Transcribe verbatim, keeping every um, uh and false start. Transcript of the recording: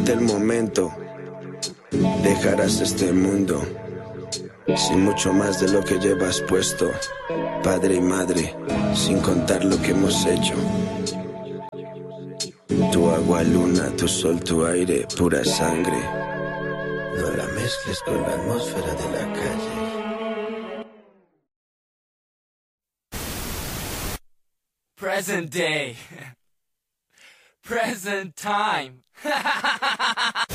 Del momento dejarás este mundo sin mucho más de lo que llevas puesto, padre y madre, sin contar lo que hemos hecho. Tu agua, luna, tu sol, tu aire, pura sangre. No la mezcles con la atmósfera de la calle. Present day. Present time.